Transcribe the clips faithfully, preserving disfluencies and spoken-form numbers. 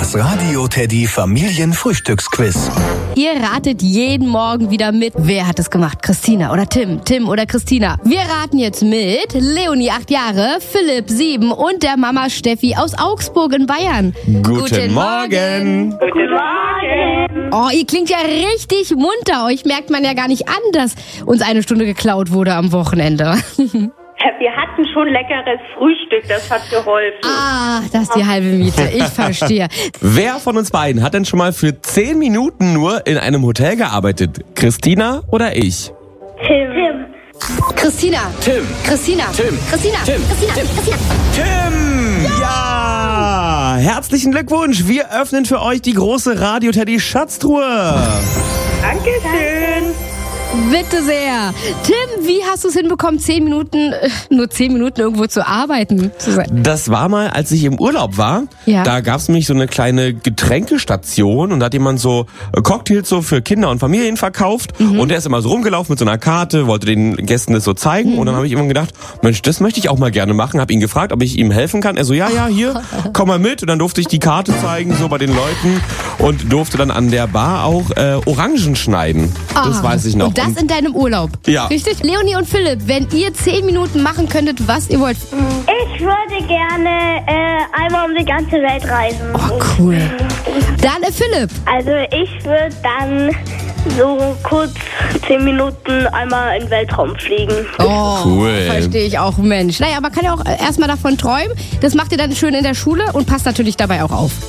Das Radio Teddy Familienfrühstücksquiz. Ihr ratet jeden Morgen wieder mit. Wer hat es gemacht? Christina oder Tim? Tim oder Christina? Wir raten jetzt mit Leonie, acht Jahre, Philipp, sieben und der Mama Steffi aus Augsburg in Bayern. Guten, Guten Morgen. Morgen! Guten Morgen! Oh, ihr klingt ja richtig munter. Euch merkt man ja gar nicht an, dass uns eine Stunde geklaut wurde am Wochenende. Wir hatten schon leckeres Frühstück, das hat geholfen. Ah, das ist die halbe Miete, ich verstehe. Wer von uns beiden hat denn schon mal für zehn Minuten nur in einem Hotel gearbeitet? Christina oder ich? Tim. Tim. Christina. Tim. Christina. Tim. Christina. Tim. Christina. Tim. Christina. Tim! Ja! Herzlichen Glückwunsch! Wir öffnen für euch die große Radio Teddy Schatztruhe. Dankeschön. Bitte sehr. Tim, wie hast du es hinbekommen, zehn Minuten, äh, nur zehn Minuten irgendwo zu arbeiten? Zu sein? Das war mal, als ich im Urlaub war. Ja. Da gab es nämlich so eine kleine Getränkestation und da hat jemand so Cocktails so für Kinder und Familien verkauft. Mhm. Und der ist immer so rumgelaufen mit so einer Karte, wollte den Gästen das so zeigen. Mhm. Und dann habe ich immer gedacht, Mensch, das möchte ich auch mal gerne machen. Habe ihn gefragt, ob ich ihm helfen kann. Er so, ja, ja, hier, komm mal mit. Und dann durfte ich die Karte zeigen, so bei den Leuten. Und durfte dann an der Bar auch äh, Orangen schneiden. Ah. Das weiß ich noch. Und das in deinem Urlaub? Ja. Richtig? Leonie und Philipp, wenn ihr zehn Minuten machen könntet, was ihr wollt. Ich würde gerne äh, einmal um die ganze Welt reisen. Oh, cool. Dann äh, Philipp. Also ich würde dann so kurz zehn Minuten einmal in den Weltraum fliegen. Oh, cool. Verstehe ich auch, Mensch. Naja, man kann ja auch erstmal davon träumen. Das macht ihr dann schön in der Schule und passt natürlich dabei auch auf.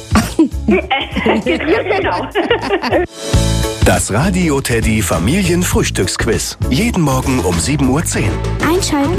Genau. Das Radio Teddy Familienfrühstücksquiz. Jeden Morgen um sieben Uhr zehn. Einschalten.